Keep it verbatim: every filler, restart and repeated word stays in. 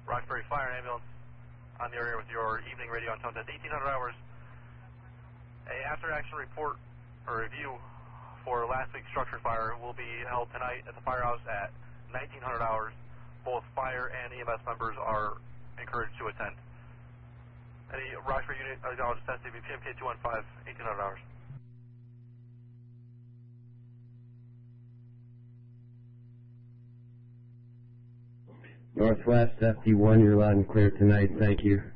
Roxbury Fire and Ambulance on the area with your evening radio on tone test. eighteen hundred hours. A after-action report or review for last week's structure fire will be held tonight at the firehouse at nineteen hundred hours. Both fire and E M S members are encouraged to attend. Any Roxbury unit acknowledge sensitive P M K two one five, eighteen hundred hours. Northwest F D one, you're loud and clear tonight. Thank you.